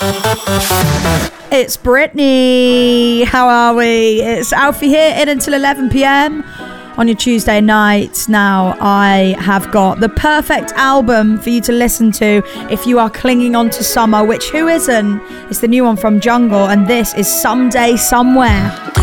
It's Britney. How are we? It's Alfie here, in until 11 p.m. on your Tuesday night. Now, I have got the perfect album for you to listen to if you are clinging on to summer, which who isn't? It's the new one from Jungle, and this is Someday Somewhere.